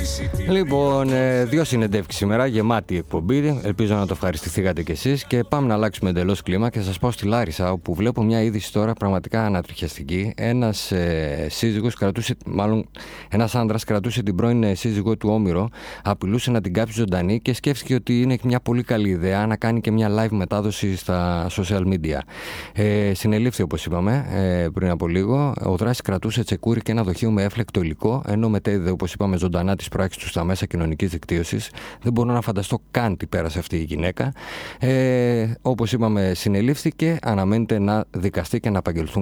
Λοιπόν, δύο συνεντεύξεις σήμερα, γεμάτη εκπομπή. Ελπίζω να το ευχαριστηθήκατε κι εσείς. Και πάμε να αλλάξουμε εντελώς κλίμα και θα σας πάω στη Λάρισα, όπου βλέπω μια είδηση τώρα πραγματικά ανατριχιαστική. Ένας ένας άντρας κρατούσε την πρώην σύζυγό του Όμηρο, απειλούσε να την κάψει ζωντανή και σκέφτηκε ότι είναι μια πολύ καλή ιδέα να κάνει και μια live μετάδοση στα social media. Συνελήφθη, όπως είπαμε πριν από λίγο. Ο δράσης κρατούσε τσεκούρι και ένα δοχείο με έφλεκτο υλικό, ενώ μετέδιδε, όπως είπαμε, ζωντανά τις πράξεις του στα μέσα κοινωνικής δικτύωσης. Δεν μπορώ να φανταστώ καν τι πέρασε αυτή η γυναίκα. Όπως είπαμε, συνελήφθηκε, αναμένεται να δικαστεί και να απαγγελθούν